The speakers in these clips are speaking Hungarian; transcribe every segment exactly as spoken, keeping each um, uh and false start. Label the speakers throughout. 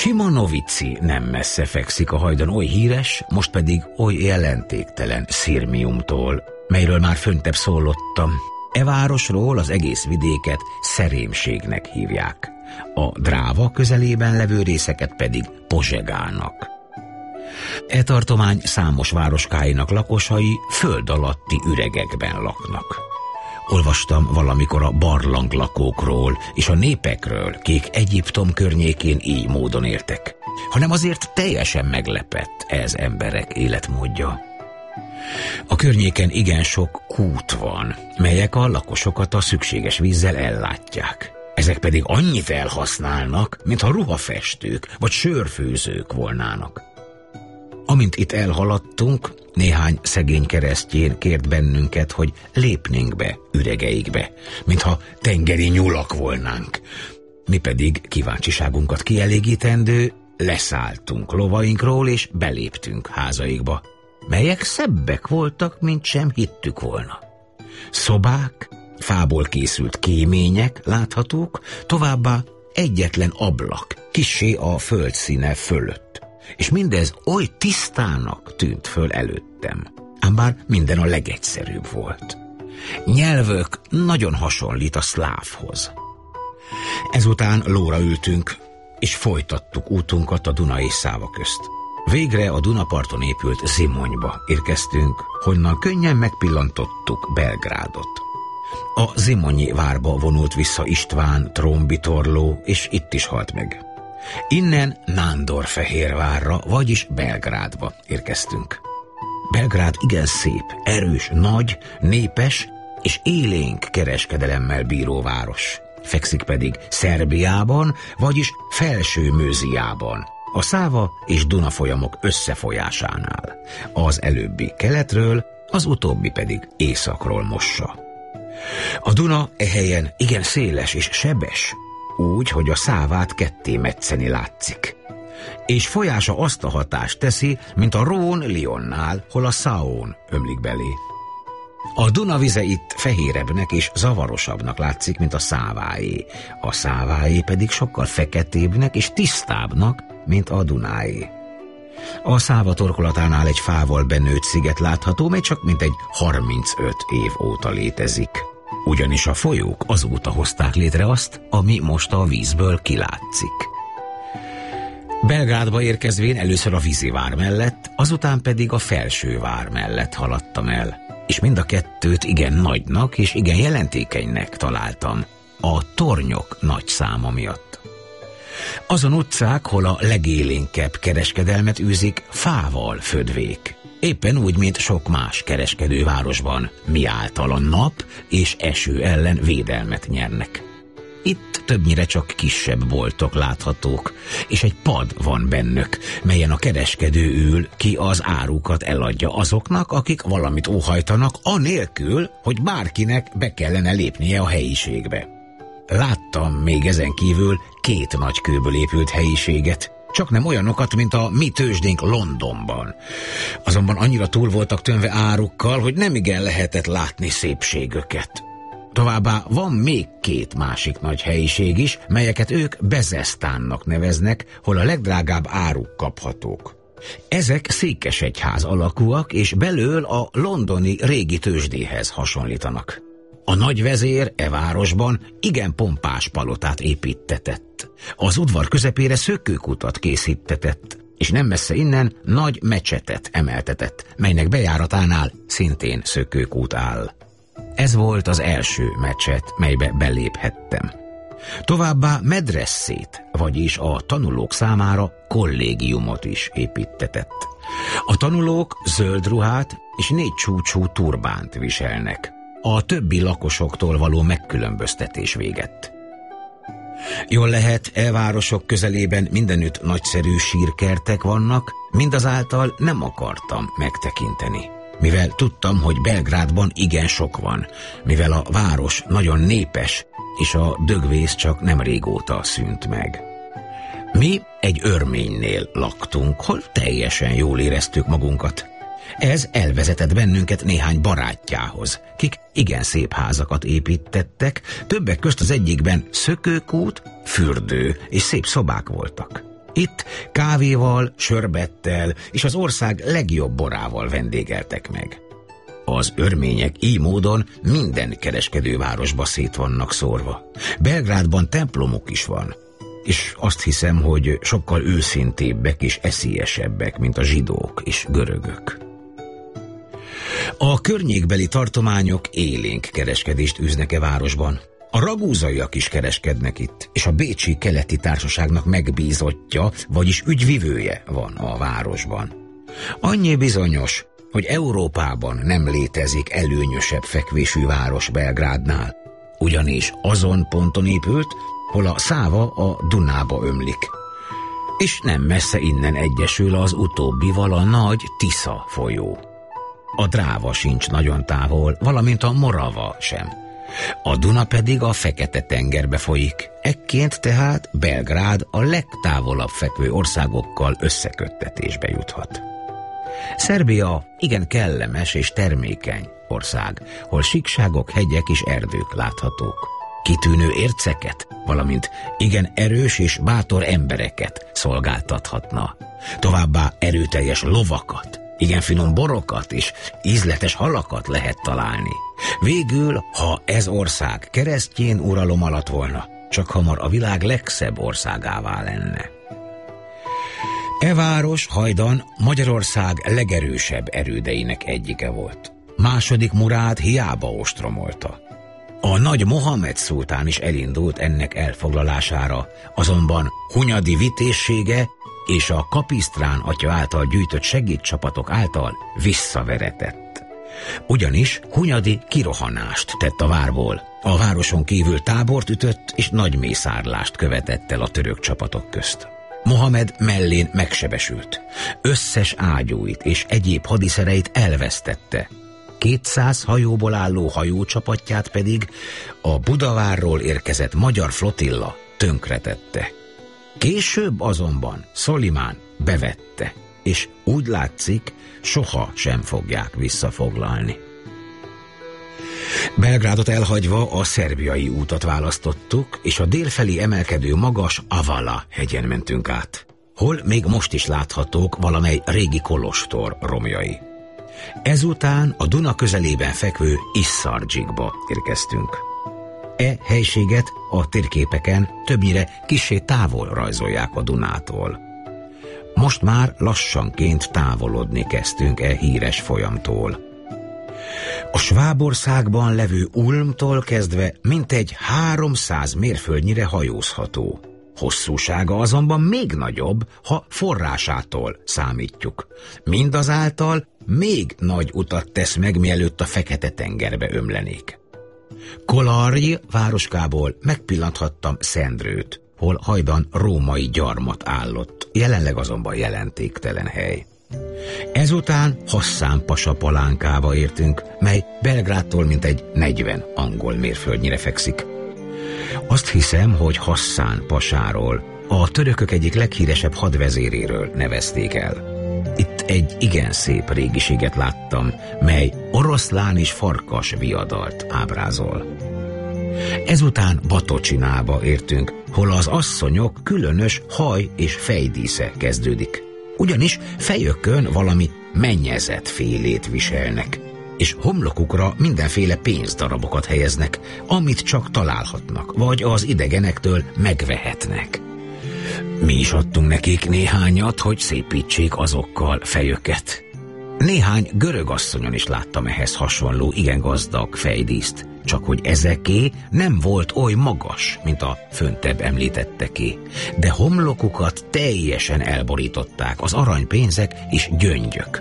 Speaker 1: Simanovici nem messze fekszik a hajdan, oly híres, most pedig oly jelentéktelen Szirmiumtól, melyről már föntebb szólottam. E városról az egész vidéket Szerémségnek hívják, a Dráva közelében levő részeket pedig Pozsegának. E tartomány számos városkáinak lakosai föld alatti üregekben laknak. Olvastam valamikor a barlanglakókról és a népekről, kik Egyiptom környékén így módon éltek, hanem azért teljesen meglepett ez emberek életmódja. A környéken igen sok kút van, melyek a lakosokat a szükséges vízzel ellátják. Ezek pedig annyit elhasználnak, mintha ruhafestők vagy sörfőzők volnának. Amint itt elhaladtunk, néhány szegény keresztjén kért bennünket, hogy lépnénk be üregeikbe, mintha tengeri nyulak volnánk. Mi pedig kíváncsiságunkat kielégítendő, leszálltunk lovainkról és beléptünk házaikba, melyek szebbek voltak, mint sem hittük volna. Szobák, fából készült kémények láthatók, továbbá egyetlen ablak, kissé a földszíne fölött, és mindez oly tisztának tűnt föl előttem, ám bár minden a legegyszerűbb volt. Nyelvök nagyon hasonlít a szlávhoz. Ezután lóra ültünk, és folytattuk útunkat a Duna és Száva közt. Végre a Dunaparton épült Zimonyba érkeztünk, honnan könnyen megpillantottuk Belgrádot. A zimonyi várba vonult vissza István trónbitorló, és itt is halt meg. Innen Nándorfehérvárra, vagyis Belgrádba érkeztünk. Belgrád igen szép, erős, nagy, népes és élénk kereskedelemmel bíró város. Fekszik pedig Szerbiában, vagyis Felső-Mőziában, a Száva és Duna folyamok összefolyásánál. Az előbbi keletről, az utóbbi pedig északról mossa. A Duna e helyen igen széles és sebes, úgy, hogy a Szávát ketté metszeni látszik. És folyása azt a hatást teszi, mint a Rhón Lyonnál, hol a Saône ömlik belé. A Duna vize itt fehérebbnek és zavarosabbnak látszik, mint a Száváé. A Száváé pedig sokkal feketébbnek és tisztábbnak, mint a Dunáé. A Száva torkolatánál egy fával benőtt sziget látható, mely csak mintegy harmincöt év óta létezik. Ugyanis a folyók azóta hozták létre azt, ami most a vízből kilátszik. Belgrádba érkezvén először a vízivár mellett, azután pedig a Felsővár mellett haladtam el, és mind a kettőt igen nagynak és igen jelentékenynek találtam, a tornyok nagy száma miatt. Azon utcák, hol a legélénkebb kereskedelmet űzik, fával födvék. Éppen úgy, mint sok más kereskedővárosban, miáltal a nap és eső ellen védelmet nyernek. Itt többnyire csak kisebb boltok láthatók, és egy pad van bennük, melyen a kereskedő ül, ki az árukat eladja azoknak, akik valamit óhajtanak, anélkül, hogy bárkinek be kellene lépnie a helyiségbe. Láttam még ezen kívül két nagy kőből épült helyiséget, csak nem olyanokat, mint a mi tőzsdénk Londonban. Azonban annyira túl voltak tömve árukkal, hogy nemigen lehetett látni szépségöket. Továbbá van még két másik nagy helyiség is, melyeket ők Bezesztánnak neveznek, hol a legdrágább áruk kaphatók. Ezek székesegyház alakúak, és belől a londoni régi tőzsdéhez hasonlítanak. A nagy vezér e városban igen pompás palotát építtetett. Az udvar közepére szökőkutat készítetett, és nem messze innen nagy mecsetet emeltetett, melynek bejáratánál szintén szökőkút áll. Ez volt az első mecset, melybe beléphettem. Továbbá medresszét, vagyis a tanulók számára kollégiumot is építtetett. A tanulók zöld ruhát és négy csúcsú turbánt viselnek. A többi lakosoktól való megkülönböztetés végett. Jól lehet, e városok közelében mindenütt nagyszerű sírkertek vannak, mindazáltal nem akartam megtekinteni. Mivel tudtam, hogy Belgrádban igen sok van, mivel a város nagyon népes, és a dögvész csak nem régóta szűnt meg. Mi egy örménynél laktunk, hol teljesen jól éreztük magunkat. Ez elvezetett bennünket néhány barátjához, kik igen szép házakat építettek, többek közt az egyikben szökőkút, fürdő és szép szobák voltak. Itt kávéval, sörbettel és az ország legjobb borával vendégeltek meg. Az örmények így módon minden kereskedővárosba szét vannak szórva. Belgrádban templomuk is van, és azt hiszem, hogy sokkal őszintébbek és eszélyesebbek, mint a zsidók és görögök. A környékbeli tartományok élénk kereskedést űznek e városban. A ragúzaiak is kereskednek itt, és a Bécsi Keleti Társaságnak megbízottja, vagyis ügyvivője van a városban. Annyi bizonyos, hogy Európában nem létezik előnyösebb fekvésű város Belgrádnál, ugyanis azon ponton épült, hol a Száva a Dunába ömlik, és nem messze innen egyesül az utóbbival a nagy Tisza folyó. A Dráva sincs nagyon távol, valamint a Morava sem. A Duna pedig a Fekete-tengerbe folyik, ekként tehát Belgrád a legtávolabb fekvő országokkal összeköttetésbe juthat. Szerbia igen kellemes és termékeny ország, hol síkságok, hegyek és erdők láthatók. Kitűnő érceket, valamint igen erős és bátor embereket szolgáltathatna. Továbbá erőteljes lovakat, igen finom borokat és ízletes halakat lehet találni. Végül, ha ez ország keresztjén uralom alatt volna, csak hamar a világ legszebb országává lenne. E város hajdan Magyarország legerősebb erődeinek egyike volt. Második Murád hiába ostromolta. A nagy Mohamed szultán is elindult ennek elfoglalására, azonban Hunyadi vitézsége és a Kapisztrán atya által gyűjtött segédcsapatok által visszaveretett. Ugyanis Hunyadi kirohanást tett a várból, a városon kívül tábort ütött és nagy mészárlást követett el a török csapatok közt. Mohamed mellén megsebesült, összes ágyúit és egyéb hadiszereit elvesztette, kétszáz hajóból álló hajócsapatját pedig a Budavárról érkezett magyar flotilla tönkretette. Később azonban Szolimán bevette, és úgy látszik, soha sem fogják visszafoglalni. Belgrádot elhagyva a szerbiai útat választottuk, és a délfelé emelkedő magas Avala hegyen mentünk át, hol még most is láthatók valamely régi kolostor romjai. Ezután a Duna közelében fekvő Isszardzsikba érkeztünk. E helységet a térképeken többnyire kissé távol rajzolják a Dunától. Most már lassanként távolodni kezdtünk e híres folyamtól. A Svábországban levő Ulmtól kezdve mintegy háromszáz mérföldnyire hajózható. Hosszúsága azonban még nagyobb, ha forrásától számítjuk. Mindazáltal még nagy utat tesz meg, mielőtt a Fekete-tengerbe ömlenék. Kolarj városkából megpillanthattam Szendrőt, hol hajdan római gyarmat állott, jelenleg azonban jelentéktelen hely. Ezután Hasszán pasa palánkába értünk, mely Belgrádtól mintegy negyven angol mérföldnyire fekszik. Azt hiszem, hogy Hasszán pasáról, a törökök egyik leghíresebb hadvezéréről nevezték el. Itt egy igen szép régiséget láttam, mely oroszlán és farkas viadalt ábrázol. Ezután Batocsinába értünk, hol az asszonyok különös haj- és fejdísze kezdődik. Ugyanis fejökön valami mennyezet-félét viselnek, és homlokukra mindenféle pénzdarabokat helyeznek, amit csak találhatnak, vagy az idegenektől megvehetnek. Mi is adtunk nekik néhányat, hogy szépítsék azokkal fejöket. Néhány görög asszonyon is láttam ehhez hasonló igen gazdag fejdíszt, csak hogy ezeké nem volt oly magas, mint a föntebb említetteké, de homlokukat teljesen elborították az aranypénzek és gyöngyök.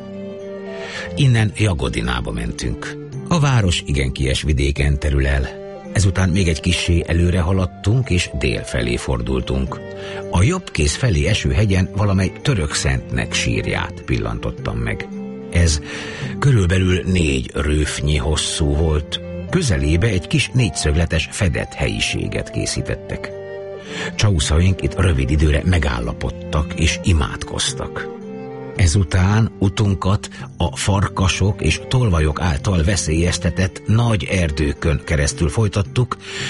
Speaker 1: Innen Jagodinába mentünk. A város igen kies vidéken terül el. Ezután még egy kissé előre haladtunk, és dél felé fordultunk. A jobb kéz felé eső hegyen valamely török szentnek sírját pillantottam meg. Ez körülbelül négy rőfnyi hosszú volt, közelébe egy kis négyszögletes fedett helyiséget készítettek. Csauszaink itt rövid időre megállapodtak és imádkoztak. Ezután utunkat a farkasok és tolvajok által veszélyeztetett nagy erdőkön keresztül folytattuk,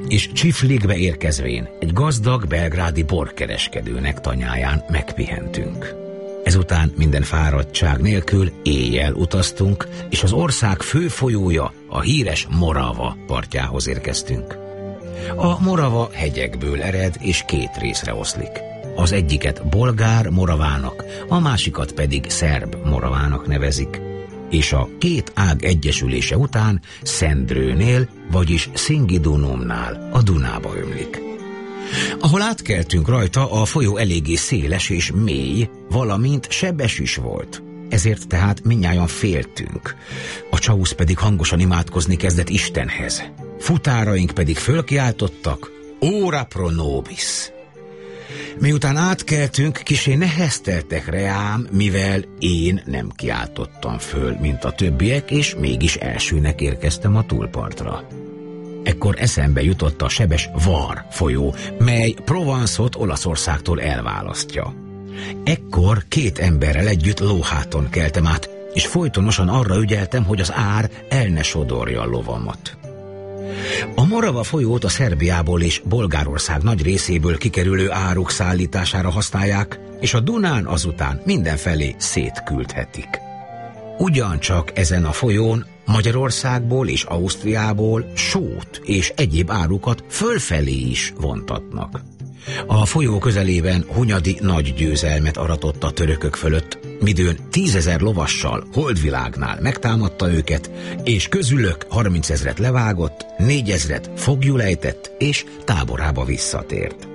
Speaker 1: és Csiflikbe érkezvén egy gazdag belgrádi borkereskedőnek tanyáján megpihentünk. Ezután minden fáradtság nélkül éjjel utaztunk, és az ország fő folyója, a híres Morava partjához érkeztünk. A Morava hegyekből ered, és két részre oszlik. Az egyiket bolgár Moravának, a másikat pedig szerb Moravának nevezik, és a két ág egyesülése után Szendrőnél, vagyis Szingidunumnál a Dunába ömlik. Ahol átkeltünk rajta, a folyó eléggé széles és mély, valamint sebes is volt. Ezért tehát mindnyájan féltünk. A csausz pedig hangosan imádkozni kezdett Istenhez. Futáraink pedig fölkiáltottak: Ora pro nobis! Miután átkeltünk, kissé nehezteltek reám, mivel én nem kiáltottam föl, mint a többiek, és mégis elsőnek érkeztem a túlpartra. Ekkor eszembe jutott a sebes Var folyó, mely Provence-ot Olaszországtól elválasztja. Ekkor két emberrel együtt lóháton keltem át, és folytonosan arra ügyeltem, hogy az ár el ne sodorja a lovamat. A Morava folyót a Szerbiából és Bolgárország nagy részéből kikerülő áruk szállítására használják, és a Dunán azután mindenfelé szétküldhetik. Ugyancsak ezen a folyón Magyarországból és Ausztriából sót és egyéb árukat fölfelé is vontatnak. A folyó közelében Hunyadi nagy győzelmet aratott a törökök fölött, midőn tízezer lovassal Holdvilágnál megtámadta őket, és közülök harmincezret levágott, négyezret foglyul ejtett, és táborába visszatért.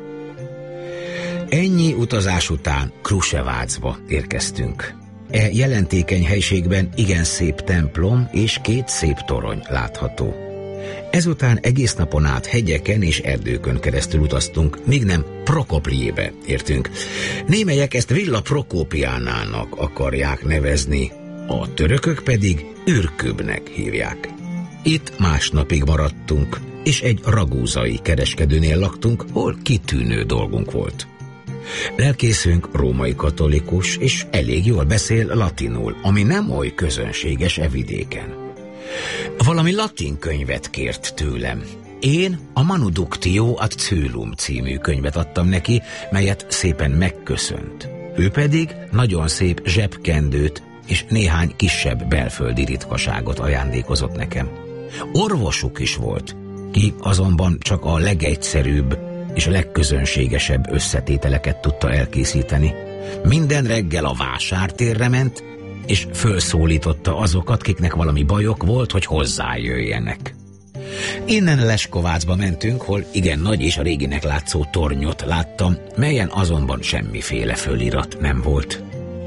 Speaker 1: Ennyi utazás után Krusevácba érkeztünk. E jelentékeny helységben igen szép templom és két szép torony látható. Ezután egész napon át hegyeken és erdőkön keresztül utaztunk, míg nem Prokopjébe értünk. Némelyek ezt Villa Prokópiánának akarják nevezni, a törökök pedig Ürkübnek hívják. Itt másnapig maradtunk, és egy ragúzai kereskedőnél laktunk, hol kitűnő dolgunk volt. Lelkészünk római katolikus, és elég jól beszél latinul, ami nem oly közönséges e vidéken. Valami latin könyvet kért tőlem. Én a Manuductio ad Coelum című könyvet adtam neki, melyet szépen megköszönt. Ő pedig nagyon szép zsebkendőt és néhány kisebb belföldi ritkaságot ajándékozott nekem. Orvosuk is volt, ki azonban csak a legegyszerűbb és a legközönségesebb összetételeket tudta elkészíteni. Minden reggel a vásártérre ment, és fölszólította azokat, kiknek valami bajok volt, hogy hozzájöjjenek. Innen Leskovácba mentünk, hol igen nagy és a réginek látszó tornyot láttam, melyen azonban semmiféle fölirat nem volt.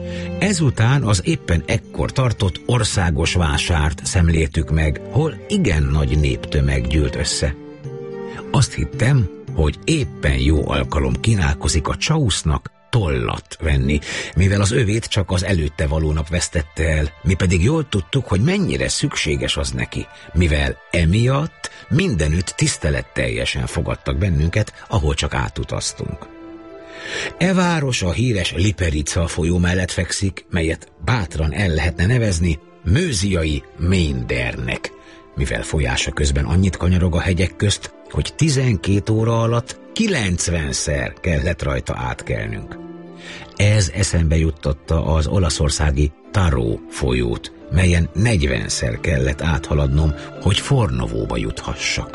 Speaker 1: Ezután az éppen ekkor tartott országos vásárt szemléltük meg, hol igen nagy néptömeg gyűlt össze. Azt hittem, hogy éppen jó alkalom kínálkozik a csausznak tollat venni, mivel az övét csak az előtte való nap vesztette el, mi pedig jól tudtuk, hogy mennyire szükséges az neki, mivel emiatt mindenütt tiszteletteljesen fogadtak bennünket, ahol csak átutaztunk. E város a híres Liperica folyó mellett fekszik, melyet bátran el lehetne nevezni Mőziai Méndernek, mivel folyása közben annyit kanyarog a hegyek közt, hogy tizenkét óra alatt kilencvenszer kellett rajta átkelnünk. Ez eszembe juttatta az olaszországi Taro folyót, melyen negyvenszer kellett áthaladnom, hogy Fornovóba juthassak.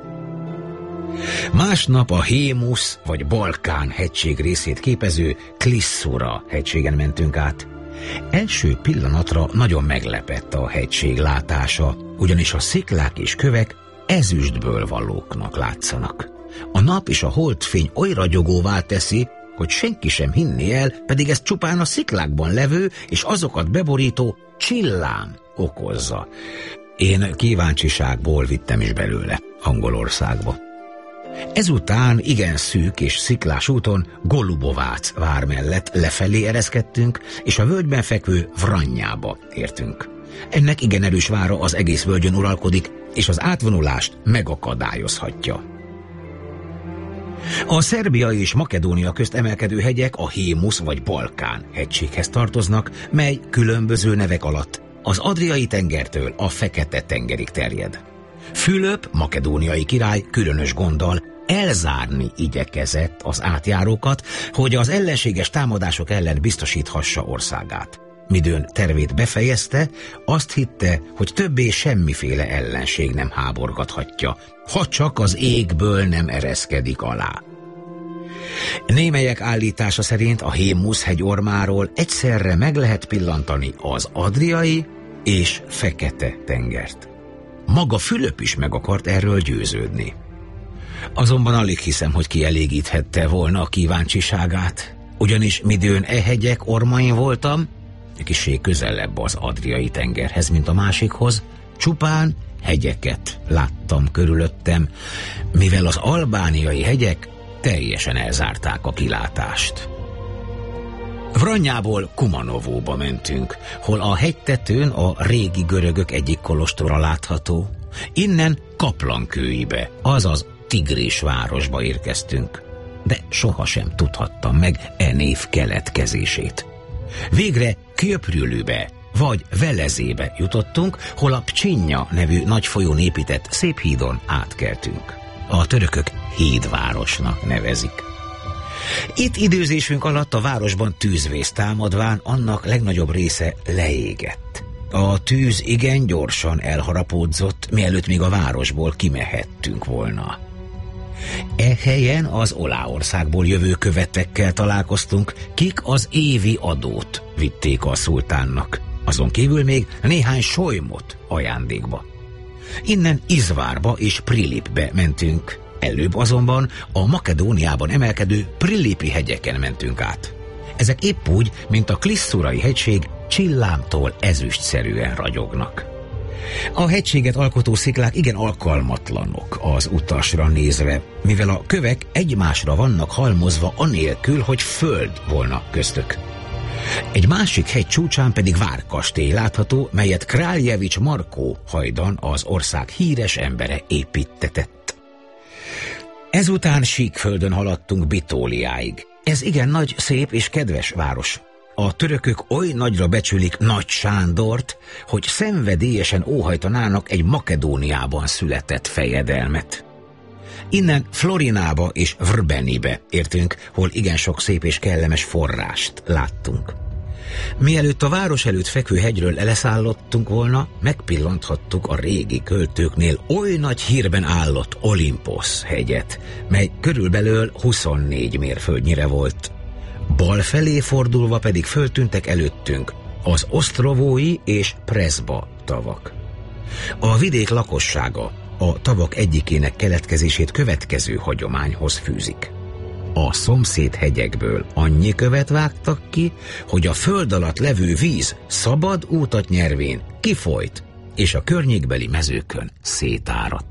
Speaker 1: Másnap a Hémusz vagy Balkán hegység részét képező Klisszura hegységen mentünk át. Első pillanatra nagyon meglepett a hegység látása, ugyanis a sziklák és kövek ezüstből valóknak látszanak. A nap és a holdfény oly ragyogóvá teszi, hogy senki sem hinné el, pedig ez csupán a sziklákban levő és azokat beborító csillám okozza. Én kíváncsiságból vittem is belőle Angolországba. Ezután igen szűk és sziklás úton Golubovác vár mellett lefelé ereszkedtünk, és a völgyben fekvő Vranyába értünk. Ennek igen erős vára az egész völgyön uralkodik, és az átvonulást megakadályozhatja. A Szerbia és Makedónia közt emelkedő hegyek a Hémusz vagy Balkán hegységhez tartoznak, mely különböző nevek alatt az Adriai tengertől a Fekete tengerig terjed. Fülöp, makedóniai király különös gonddal elzárni igyekezett az átjárókat, hogy az ellenséges támadások ellen biztosíthassa országát. Midőn tervét befejezte, azt hitte, hogy többé semmiféle ellenség nem háborgathatja, ha csak az égből nem ereszkedik alá. Némelyek állítása szerint a Hémusz-hegy ormáról egyszerre meg lehet pillantani az Adriai és Fekete tengert. Maga Fülöp is meg akart erről győződni. Azonban alig hiszem, hogy kielégíthette volna a kíváncsiságát, ugyanis midőn e hegyek ormain voltam, kissé közelebb az Adriai tengerhez, mint a másikhoz, csupán hegyeket láttam körülöttem, mivel az albániai hegyek teljesen elzárták a kilátást. Vranyából Kumanovóba mentünk, hol a hegytetőn a régi görögök egyik kolostora látható. Innen Kaplankőibe, azaz Tigris városba érkeztünk, de sohasem tudhattam meg e név keletkezését. Végre Köprülőbe vagy Velezébe jutottunk, hol a Pcsinya nevű nagy folyón épített szép hídon átkeltünk. A törökök hídvárosnak nevezik. Itt időzésünk alatt a városban tűzvész támadván annak legnagyobb része leégett. A tűz igen gyorsan elharapódzott, mielőtt még a városból kimehettünk volna. E helyen az Oláországból jövő követekkel találkoztunk, kik az évi adót vitték a szultánnak, azon kívül még néhány solymot ajándékba. Innen Izvárba és Prilipbe mentünk, előbb azonban a Makedóniában emelkedő Prilipi hegyeken mentünk át. Ezek épp úgy, mint a Kliszurai hegység csillámtól ezüstszerűen ragyognak. A hegységet alkotó sziklák igen alkalmatlanok az utasra nézve, mivel a kövek egymásra vannak halmozva anélkül, hogy föld volna köztük. Egy másik hegy csúcsán pedig várkastély látható, melyet Králjevics Markó hajdan az ország híres embere építtetett. Ezután síkföldön haladtunk Bitóliáig. Ez igen nagy, szép és kedves város. A törökök oly nagyra becsülik Nagy Sándort, hogy szenvedélyesen óhajtanának egy Makedóniában született fejedelmet. Innen Florinába és Vrbenibe értünk, hol igen sok szép és kellemes forrást láttunk. Mielőtt a város előtt fekvő hegyről leszállottunk volna, megpillanthattuk a régi költőknél oly nagy hírben állott Olimposz hegyet, mely körülbelül huszonnégy mérföldnyire volt. Bal felé fordulva pedig föltűntek előttünk az Osztrovói és Preszba tavak. A vidék lakossága a tavak egyikének keletkezését következő hagyományhoz fűzik. A szomszéd hegyekből annyi követ vágtak ki, hogy a föld alatt levő víz szabad útat nyervén kifolyt, és a környékbeli mezőkön szétáradt.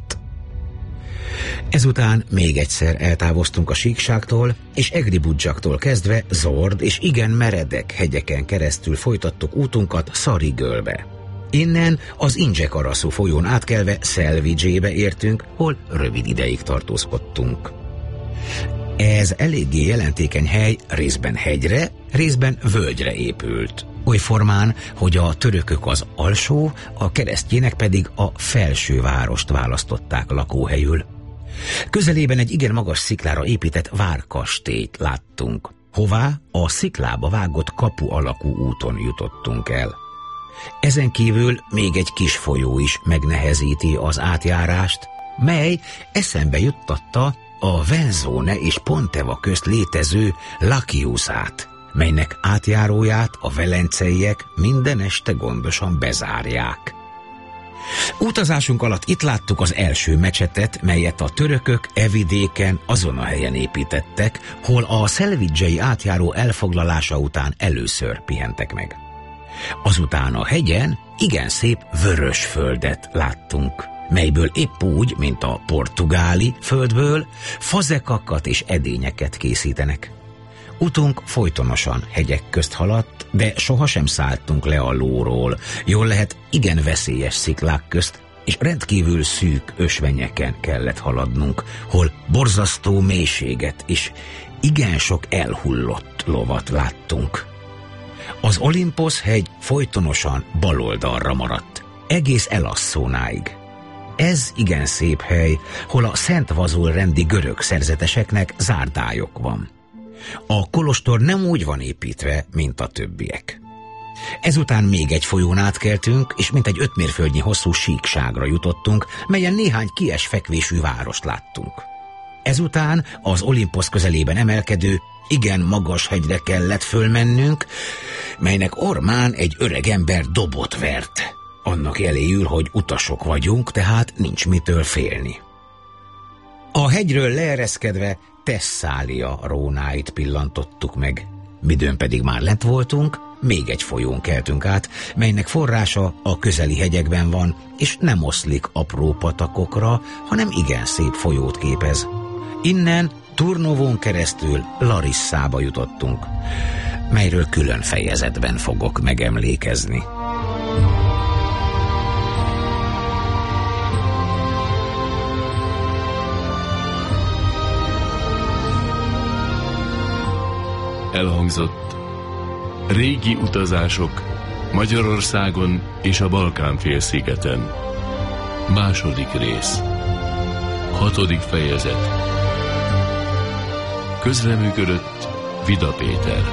Speaker 1: Ezután még egyszer eltávoztunk a síkságtól, és Egribudzsaktól kezdve zord és igen meredek hegyeken keresztül folytattuk útunkat Szarigölbe. Innen az Indzsekaraszú folyón átkelve Szelvidzsébe értünk, hol rövid ideig tartózkodtunk. Ez eléggé jelentékeny hely, részben hegyre, részben völgyre épült. Oly formán, hogy a törökök az alsó, a keresztjének pedig a felső várost választották lakóhelyül. Közelében egy igen magas sziklára épített várkastélyt láttunk, hová a sziklába vágott kapu alakú úton jutottunk el. Ezen kívül még egy kis folyó is megnehezíti az átjárást, mely eszembe juttatta a Venzone és Ponteva közt létező Lakiuszát, melynek átjáróját a velenceiek minden este gondosan bezárják. Utazásunk alatt itt láttuk az első mecsetet, melyet a törökök e vidéken azon a helyen építettek, hol a szelvidzsei átjáró elfoglalása után először pihentek meg. Azután a hegyen igen szép vörös földet láttunk, melyből épp úgy, mint a portugáli földből, fazekakat és edényeket készítenek. Utunk folytonosan hegyek közt haladt, de sohasem szálltunk le a lóról. Jól lehet, igen veszélyes sziklák közt, és rendkívül szűk ösvenyeken kellett haladnunk, hol borzasztó mélységet és igen sok elhullott lovat láttunk. Az Olimposz hegy folytonosan baloldalra maradt, egész Elasszónáig. Ez igen szép hely, hol a Szent Vazul rendi görög szerzeteseknek zárdályok van. A kolostor nem úgy van építve, mint a többiek. Ezután még egy folyón átkeltünk, és mintegy öt mérföldnyi hosszú síkságra jutottunk, melyen néhány kies fekvésű várost láttunk. Ezután az Olimposz közelében emelkedő, igen magas hegyre kellett fölmennünk, melynek ormán egy öreg ember dobot vert. Annak jeléül, hogy utasok vagyunk, tehát nincs mitől félni. A hegyről leereszkedve Thesszália rónáit pillantottuk meg. Midőn pedig már lent voltunk, még egy folyón keltünk át, melynek forrása a közeli hegyekben van, és nem oszlik apró patakokra, hanem igen szép folyót képez. Innen Turnovón keresztül Larisszába jutottunk, melyről külön fejezetben fogok megemlékezni.
Speaker 2: Elhangzott régi utazások Magyarországon és a Balkán-félszigeten. Második rész. Hatodik fejezet. Közreműködött Vida Péter.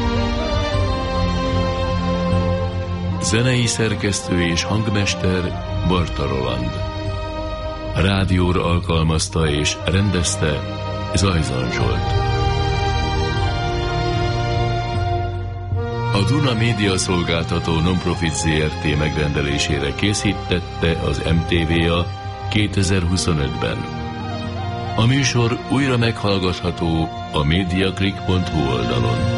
Speaker 2: Zenei szerkesztő és hangmester Barta Roland. Rádióra alkalmazta és rendezte Zajzan Zsolt. A Duna Média Szolgáltató Nonprofit zé er té megrendelésére készítette az em té vé á kétezer-huszonötben. A műsor újra meghallgatható a mediaclick pont hu oldalon.